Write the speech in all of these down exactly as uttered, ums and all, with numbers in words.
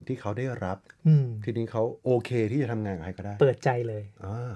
ที่เขาได้รับทีนี้เขาโอเคที่จะทำงานกับใครก็ได้เปิดใจเลยอ่า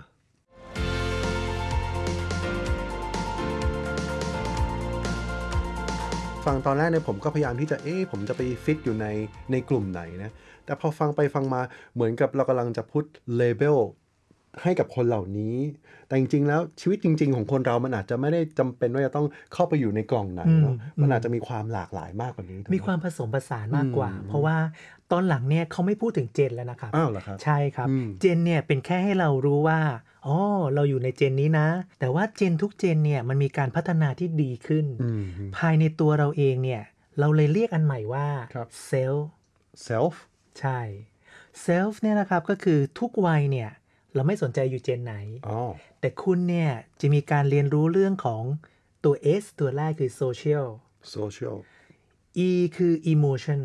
ฟังตอนแรกเนี่ยผมก็พยายามที่จะเอ๊ะผมจะไปฟิตอยู่ในในกลุ่มไหนนะแต่พอฟังไปฟังมาเหมือนกับเรากำลังจะพุทเลเบลให้กับคนเหล่านี้แต่จริงๆแล้วชีวิตจริงๆของคนเรามันอาจจะไม่ได้จำเป็นว่าจะต้องเข้าไปอยู่ในกล่องไหนเนาะมันอาจจะมีความหลากหลายมากกว่านี้มีความผสมผสานมากกว่าเพราะว่าตอนหลังเนี่ยเขาไม่พูดถึงเจนแล้วนะครับอ้าวเหรอครับใช่ครับเจนเนี่ยเป็นแค่ให้เรารู้ว่าอ๋อเราอยู่ในเจนนี้นะแต่ว่าเจนทุกเจนเนี่ยมันมีการพัฒนาที่ดีขึ้นภายในตัวเราเองเนี่ยเราเลยเรียกอันใหม่ว่า self self ใช่ self เนี่ยนะครับก็คือทุกวัยเนี่ยเราไม่สนใจอยู่เจนไหน oh. แต่คุณเนี่ยจะมีการเรียนรู้เรื่องของตัว S ตัวแรกคือ social social E คือ emotion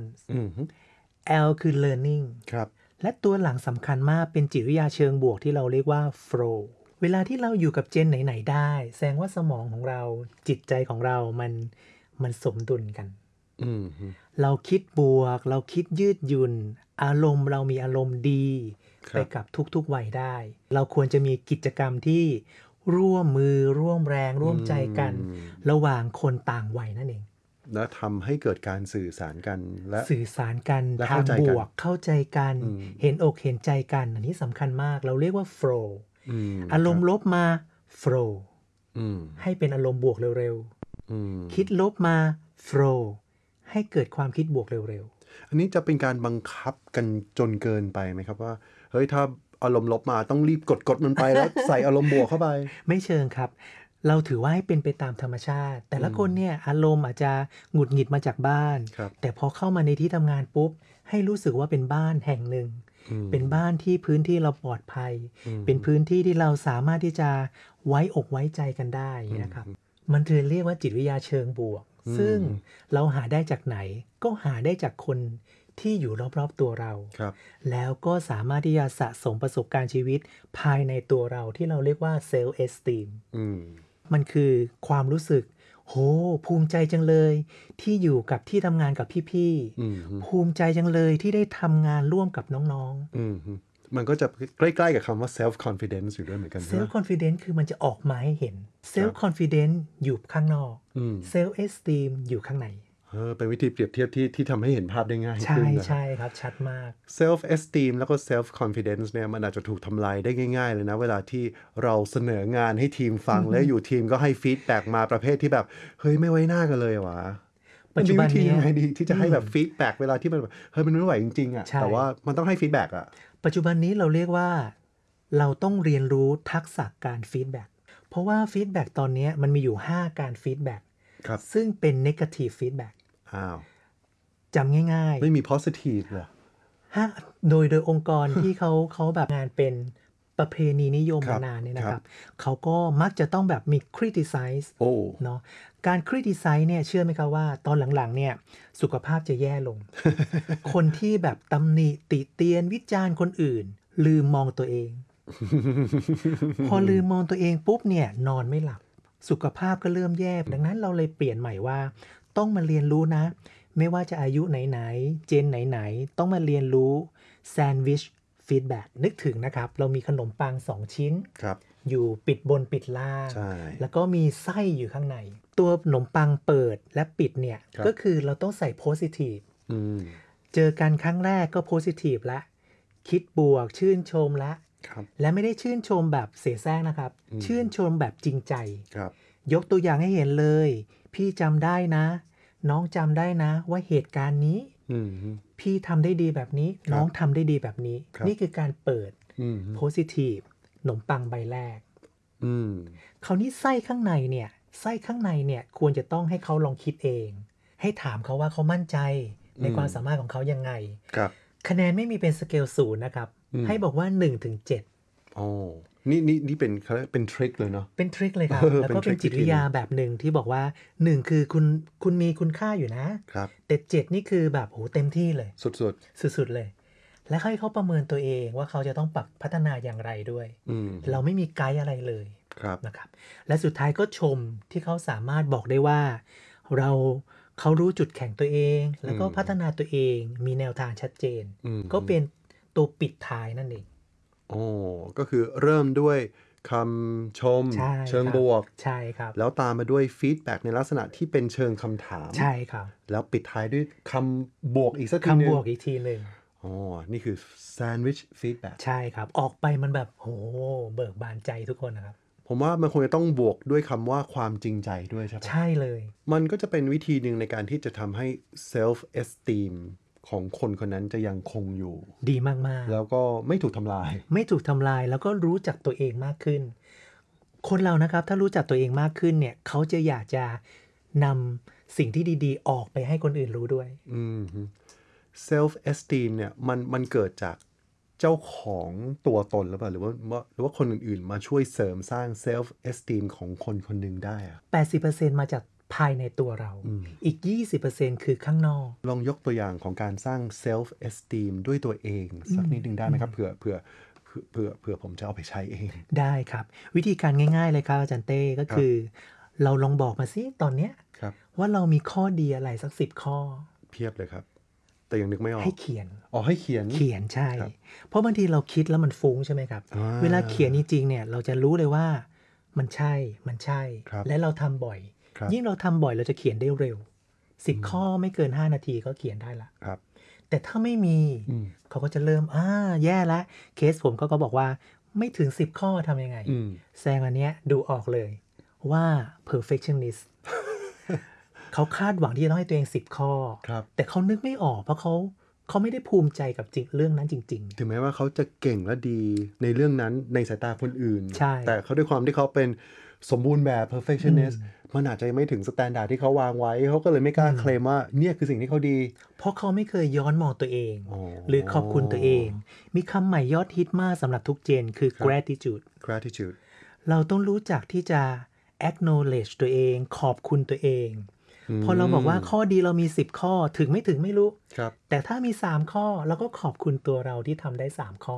L คือ learning ครับและตัวหลังสำคัญมากเป็นจิตวิทยาเชิงบวกที่เราเรียกว่า flow เวลาที่เราอยู่กับเจนไหนๆได้แสดงว่าสมองของเราจิตใจของเรามันมันสมดุลกันเราคิดบวกเราคิดยืดหยุ่นอารมณ์เรามีอารมณ์ดีไปกับทุกๆวัยได้เราควรจะมีกิจกรรมที่ร่วมมือร่วมแรงร่วมใจกันระหว่างคนต่างวัยนั่นเองและทำให้เกิดการสื่อสารกันและสื่อสารกันทางบวกเข้าใจกันเห็นอกเห็นใจกันอันนี้สำคัญมากเราเรียกว่า flow อารมณ์ลบมา flow ให้เป็นอารมณ์บวกเร็วๆคิดลบมา flow ให้เกิดความคิดบวกเร็วๆอันนี้จะเป็นการบังคับกันจนเกินไปไหมครับว่าเฮ้ยถ้าอารมณ์ลบมาต้องรีบกดกดมันไปแล้วใส่อารมณ์บวกเข้าไปไม่เชิงครับเราถือว่าให้เป็นไปตามธรรมชาติแต่ละคนเนี่ยอารมณ์อาจจะหงุดหงิดมาจากบ้านแต่พอเข้ามาในที่ทำงานปุ๊บให้รู้สึกว่าเป็นบ้านแห่งหนึ่งเป็นบ้านที่พื้นที่เราปลอดภัยเป็นพื้นที่ที่เราสามารถที่จะไว้อกไว้ใจกันได้นะครับมันถึงเรียกว่าจิตวิทยาเชิงบวกซึ่งเราหาได้จากไหนก็หาได้จากคนที่อยู่รอบๆตัวเราแล้วก็สามารถที่จะสะสมประสบการณ์ชีวิตภายในตัวเราที่เราเรียกว่า self esteem มันคือความรู้สึกโหภูมิใจจังเลยที่อยู่กับที่ทำงานกับพี่ๆภูมิใจจังเลยที่ได้ทำงานร่วมกับน้องๆมันก็จะใกล้ๆกับคำว่า self confidence อยู่ด้วยเหมือนกัน self confidence คือมันจะออกมาให้เห็น self confidence อยู่ข้างนอก self esteem อยู่ข้างในเออเป็นวิธีเปรียบเทียบที่ที่ทำให้เห็นภาพได้ง่ายขึ้นนะใช่ๆครับชัดมาก self esteem แล้วก็ self confidence เนี่ยมันอาจจะถูกทำลายได้ง่ายๆเลยนะเวลาที่เราเสนองานให้ทีมฟังแล้วอยู่ทีมก็ให้ฟีดแบ็กมาประเภทที่แบบเฮ้ยไม่ไว้หน้ากันเลยวะปัจจุบันนี้ยังไงดีที่จะให้แบบฟีดแบ็กเวลาที่มันแบบเฮ้ยมันไม่ไหวจริงๆอ่ะแต่ว่ามันต้องให้ฟีดแบ็กอ่ะปัจจุบันนี้เราเรียกว่าเราต้องเรียนรู้ทักษะการฟีดแบ็กเพราะว่าฟีดแบ็กตอนนี้มันมีอยู่ห้าการฟีดแบ็กซึ่งเป็น negative feedback อ้าวจำง่ายๆไม่มี positive เหรอฮะโดยโดยองค์กร ที่เขาเขาแบบงานเป็นประเพณีนิยมมานานเนี่ยนะครับเขาก็มักจะต้องแบบมี criticize เนาะการ criticize เนี่ยเชื่อไหมครับว่าตอนหลังๆเนี่ยสุขภาพจะแย่ลง คนที่แบบตำหนิติเตียนวิจารณ์คนอื่นลืมมองตัวเอง พอลืมมองตัวเองปุ๊บเนี่ยนอนไม่หลับสุขภาพก็เริ่มแย่ดังนั้นเราเลยเปลี่ยนใหม่ว่าต้องมาเรียนรู้นะไม่ว่าจะอายุไหนๆเจนไหนๆต้องมาเรียนรู้แซนด์วิชฟีดแบ็กนึกถึงนะครับเรามีขนมปังสองชิ้นอยู่ปิดบนปิดล่างแล้วก็มีไส้อยู่ข้างในตัวขนมปังเปิดและปิดเนี่ยก็คือเราต้องใส่โพสิทีฟเจอกันครั้งแรกก็โพสิทีฟละคิดบวกชื่นชมละและไม่ได้ชื่นชมแบบเสแสร้งนะครับชื่นชมแบบจริงใจยกตัวอย่างให้เห็นเลยพี่จำได้นะน้องจำได้นะว่าเหตุการณ์นี้พี่ทำได้ดีแบบนี้น้องทำได้ดีแบบนี้นี่คือการเปิด positive ขนมปังใบแรกคราวนี้ไส้ข้างในเนี่ยไส้ข้างในเนี่ยควรจะต้องให้เขาลองคิดเองให้ถามเขาว่าเขามั่นใจในความสามารถของเขายังไงคะแนนไม่มีเป็นสเกลศูนย์นะครับให้บอกว่าหนึ่งถึงเจ็ดอ๋อนี่นี่นี่เป็นเป็นทริคเลยเนาะเป็นทริคเลยครับแล้วก็เป็นจิตวิทยาแบบหนึ่งที่บอกว่าหนึ่งคือคุณคุณมีคุณค่าอยู่นะครับแต่เจ็ดนี่คือแบบโหเต็มที่เลยสุดๆสุดๆเลยและให้เขาประเมินตัวเองว่าเขาจะต้องปรับพัฒนาอย่างไรด้วยเราไม่มีไกด์อะไรเลยนะครับและสุดท้ายก็ชมที่เขาสามารถบอกได้ว่าเราเขารู้จุดแข็งตัวเองแล้วก็พัฒนาตัวเองมีแนวทางชัดเจนก็เป็นตัวปิดท้ายนั่นเองโอ้ก็คือเริ่มด้วยคำชมเชิงบวกใช่ครับแล้วตามมาด้วยฟีดแบ็กในลักษณะที่เป็นเชิงคำถามใช่ครับแล้วปิดท้ายด้วยคำบวกอีกสักทีนึงคำบวกอีกทีหนึ่งอ๋อนี่คือแซนด์วิชฟีดแบ็กใช่ครับออกไปมันแบบโหเบิกบานใจทุกคนนะครับผมว่ามันคงจะต้องบวกด้วยคำว่าความจริงใจด้วยใช่ไหมใช่เลยมันก็จะเป็นวิธีหนึ่งในการที่จะทำให้ self esteem ของคนคนนั้นจะยังคงอยู่ดีมากๆแล้วก็ไม่ถูกทำลายไม่ถูกทำลายแล้วก็รู้จักตัวเองมากขึ้นคนเรานะครับถ้ารู้จักตัวเองมากขึ้นเนี่ยเขาจะอยากจะนำสิ่งที่ดีๆออกไปให้คนอื่นรู้ด้วยอืม self esteem เนี่ยมันมันเกิดจากเจ้าของตัวตนหรือเปล่าหรือว่าหรือว่าคนอื่นๆมาช่วยเสริมสร้าง self esteem ของคนคนหนึ่งได้อะแปดสิบเปอร์เซ็นต์ มาจากภายในตัวเราอีก ยี่สิบเปอร์เซ็นต์ คือข้างนอกลองยกตัวอย่างของการสร้าง self esteem ด้วยตัวเองสักนิดนึงได้ไหมครับเผื่อเผื่อเผื่อเผื่อผมจะเอาไปใช้เองได้ครับวิธีการง่ายๆเลยครับอาจารย์เต้ก็คือเราลองบอกมาสิตอนเนี้ยว่าเรามีข้อดีอะไรสักสิบข้อเพียบเลยครับแต่ยังนึกไม่ออกให้เขียนอ๋อให้เขียนเขียนใช่เพราะบางทีเราคิดแล้วมันฟุ้งใช่ไหมครับเวลาเขียนจริงๆเนี่ยเราจะรู้เลยว่ามันใช่มันใช่และเราทำบ่อยยิ่งเราทำบ่อยเราจะเขียนได้เร็วสิบข้อไม่เกินห้านาทีก็เขียนได้ละแต่ถ้าไม่มีเขาก็จะเริ่มอ่าแย่แล้วเคสผมก็ก็บอกว่าไม่ถึงสิบข้อทำยังไงแซงอันเนี้ยดูออกเลยว่า perfectionist เขาคาดหวังที่จะต้องให้ตัวเองสิบข้อแต่เขานึกไม่ออกเพราะเขาเขาไม่ได้ภูมิใจกับจริงเรื่องนั้นจริงๆถึงแม้ว่าเขาจะเก่งและดีในเรื่องนั้นในสายตาคนอื่นแต่เขาด้วยความที่เขาเป็นสมบูรณ์แบบ perfectionist มันอาจจะไม่ถึงสแตนดาร์ดที่เขาวางไว้เขาก็เลยไม่กล้าเคลมว่าเนี่ยคือสิ่งที่เขาดีเพราะเขาไม่เคยย้อนมองตัวเองหรือขอบคุณตัวเองมีคำใหม่ยอดฮิตมากสำหรับทุกเจนคือ gratitude gratitude เราต้องรู้จักที่จะ acknowledge ตัวเองขอบคุณตัวเองพอเราบอกว่าข้อดีเรามีสิบข้อถึงไม่ถึงไม่รู้แต่ถ้ามีสามข้อเราก็ขอบคุณตัวเราที่ทำได้สามข้อ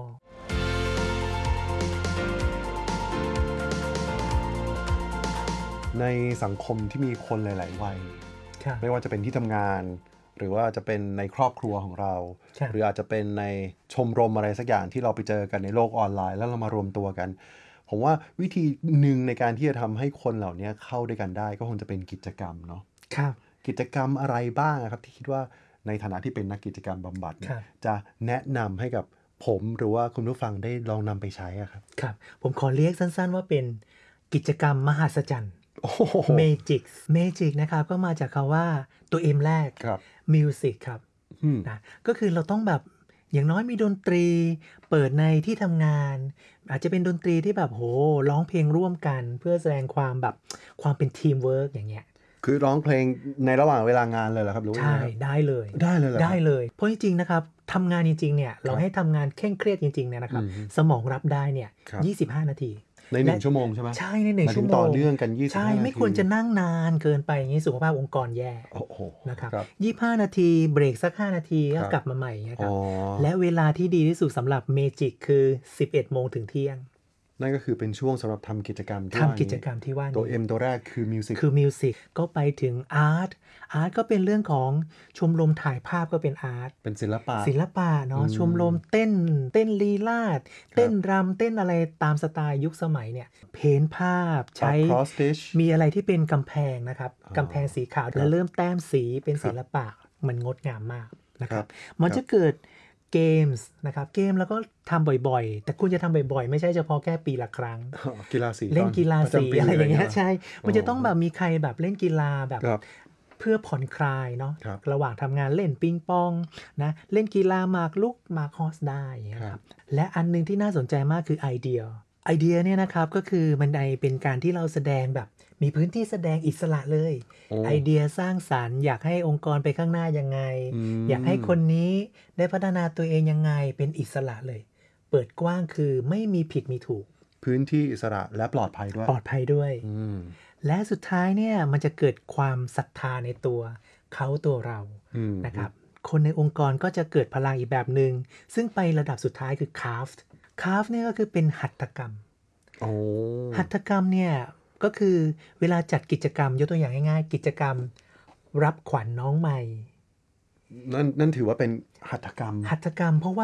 ในสังคมที่มีคนหลายๆวัยไม่ว่าจะเป็นที่ทำงานหรือว่าจะเป็นในครอบครัวของเราหรืออาจจะเป็นในชมรมอะไรสักอย่างที่เราไปเจอกันในโลกออนไลน์แล้วเรามารวมตัวกันผมว่าวิธีหนึ่งในการที่จะทำให้คนเหล่านี้เข้าด้วยกันได้ก็คงจะเป็นกิจกรรมเนาะกิจกรรมอะไรบ้างครับที่คิดว่าในฐานะที่เป็นนักกิจกรรมบำบัดจะแนะนำให้กับผมหรือว่าคุณผู้ฟังได้ลองนำไปใช้ครับครับผมขอเรียกสั้นๆว่าเป็นกิจกรรมมหัศจรรย์เมจิกเมจิกนะครับก็มาจากคำว่าตัว M แรกมิวสิกครับนะก็คือเราต้องแบบอย่างน้อยมีดนตรีเปิดในที่ทำงานอาจจะเป็นดนตรีที่แบบโหร้องเพลงร่วมกันเพื่อแสดงความแบบความเป็นทีมเวิร์กอย่างเงี้ยคือร้องเพลงในระหว่างเวลางานเลยเหรอครับรู้ใช่ได้เลยได้เลยได้เลยเพราะจริงๆนะครับทำงานจริงๆเนี่ยเราให้ทำงานเคร่งเครียดจริงๆเนี่ยนะครับสมองรับได้เนี่ยยี่สิบห้านาทีในหนึ่งชั่วโมงใช่ไหมใช่ในหนึ่งชั่วโมงต่อเนื่องกันยี่สิบห้านาทีใช่ไม่ควรจะนั่งนานเกินไปอย่างนี้สุขภาพองค์กรแย่นะครับยี่สิบห้านาทีเบรกสักห้านาทีก็กลับมาใหม่นะครับและเวลาที่ดีที่สุดสำหรับเมจิกคือสิบเอ็ดโมงถึงเที่ยงนั่นก็คือเป็นช่วงสำหรับทำกิจกรรมที่ทำกิจกรรมที่ว่าตัว M ตัวแรกคือมิวสิกคือมิวสิกก็ไปถึงอาร์ตอาร์ตก็เป็นเรื่องของชมรมถ่ายภาพก็เป็นอาร์ตเป็นศิลปะศิลปะเนาะชมรมเต้นเต้นลีลาศเต้นรำเต้นอะไรตามสไตล์ยุคสมัยเนี่ยเพ้นภาพใช้มีอะไรที่เป็นกำแพงนะครับกำแพงสีขาวแล้วเริ่มแต้มสีเป็นศิลปะมันงดงามมากนะครับมันจะเกิดเกมส์นะครับเกมแล้วก็ทำบ่อยๆแต่คุณจะทำบ่อยๆไม่ใช่เฉพาะแค่ปีละครั้งกีฬาสีเล่นกีฬาสีอะไรอย่างเงี้ยใช่มันจะต้องแบบมีใครแบบเล่นกีฬาแบบเพื่อผ่อนคลายเนาะระหว่างทำงานเล่นปิงปองนะเล่นกีฬาหมากรุกหมากฮอสได้อย่างเงี้ยครับและอันนึงที่น่าสนใจมากคือไอเดียไอเดียเนี่ยนะครับก็คือมันเป็นการที่เราแสดงแบบมีพื้นที่แสดงอิสระเลยไอเดียสร้างสรรค์อยากให้องค์กรไปข้างหน้ายังไงอยากให้คนนี้ได้พัฒนาตัวเองยังไงเป็นอิสระเลยเปิดกว้างคือไม่มีผิดมีถูกพื้นที่อิสระและปลอดภัยด้วยปลอดภัยด้วยและสุดท้ายเนี่ยมันจะเกิดความศรัทธาในตัวเขาตัวเรานะครับคนในองค์กรก็จะเกิดพลังอีกแบบหนึ่งซึ่งไประดับสุดท้ายคือ craft craft เนี่ยก็คือเป็นหัตถกรรมหัตถกรรมเนี่ยก็คือเวลาจัดกิจกรรมยกตัวอย่างง่ายๆกิจกรรมรับขวัญน้องใหม่นั่นนั่นถือว่าเป็นหัตถกรรมหัตถกรรมเพราะว่า